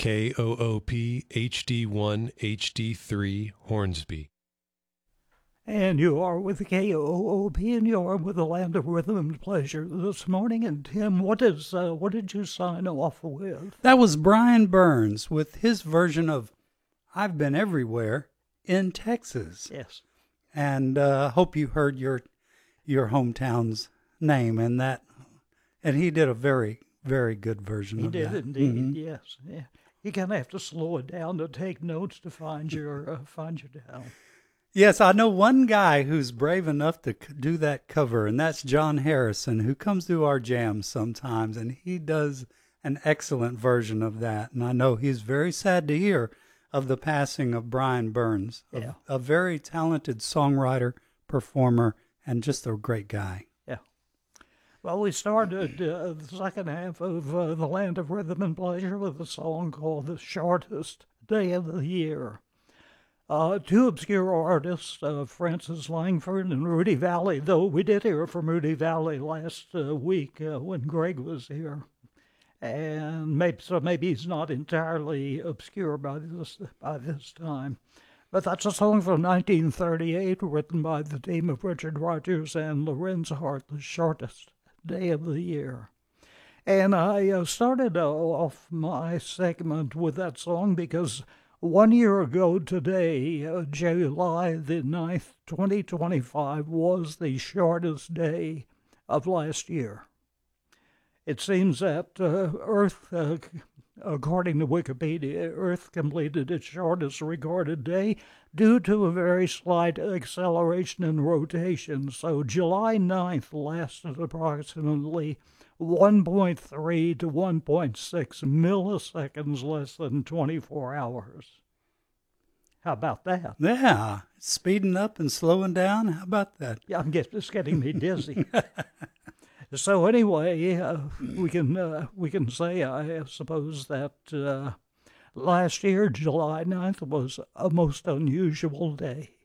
KOOP HD1 HD3 Hornsby. And you are with KOOP, and you are with the Land of Rhythm and Pleasure this morning. And Tim, what did you sign off with? That was Brian Burns with his version of "I've Been Everywhere in Texas." Yes. And hope you heard your hometown's name in that. And he did a very, very good version of that. He did indeed. Yes. Yeah. You kind of have to slow it down to take notes to find your town. Yes, I know one guy who's brave enough to do that cover, and that's John Harrison, who comes to our jams sometimes, and he does an excellent version of that. And I know he's very sad to hear of the passing of Brian Burns, a very talented songwriter, performer, and just a great guy. Yeah. Well, we started the second half of The Land of Rhythm and Pleasure with a song called "The Shortest Day of the Year." Two obscure artists, Francis Langford and Rudy Valley, though we did hear from Rudy Valley last week when Greg was here. And maybe he's not entirely obscure by this time. But that's a song from 1938 written by the team of Richard Rodgers and Lorenz Hart, "The Shortest Day of the Year." And I started off my segment with that song because 1 year ago today, July the 9th, 2025, was the shortest day of last year. It seems that Earth, according to Wikipedia, Earth completed its shortest recorded day due to a very slight acceleration in rotation. So July 9th lasted approximately 1.3 to 1.6 milliseconds less than 24 hours. How about that? Yeah, speeding up and slowing down. How about that? Yeah, it's getting me dizzy. So anyway, we can say, I suppose, that last year, July 9th, was a most unusual day.